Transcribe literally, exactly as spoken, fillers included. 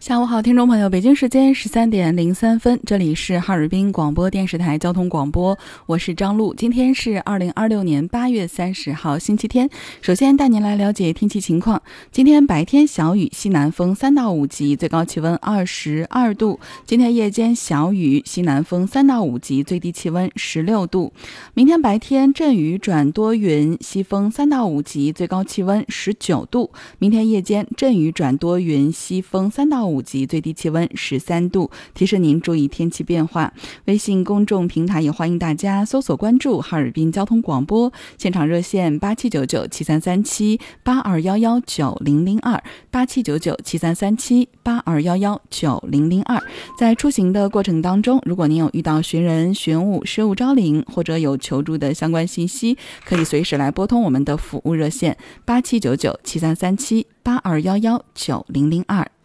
下午好，听众朋友，北京时间十三点零三分，这里是哈尔滨广播电视台交通广播，我是张璐。今天是二零二六年八月三十号，星期天。首先带您来了解天气情况。今天白天小雨，西南风三到五级，最高气温二十二度。今天夜间小雨，西南风三到五级，最低气温十六度。明天白天阵雨转多云，西风三到五级，最高气温十九度。明天夜间阵雨转多云，西风三到五级，最低气温十三度。提示您注意天气变化。微信公众平台也欢迎大家搜索关注哈尔滨交通广播，现场热线八七九九七三三七八二幺幺九零零二八七九九七三三七八二幺幺九零零二。在出行的过程当中，如果您有遇到寻人寻物失物招领或者有求助的相关信息，可以随时来拨通我们的服务热线八七九九七三三七八二幺幺九零零二。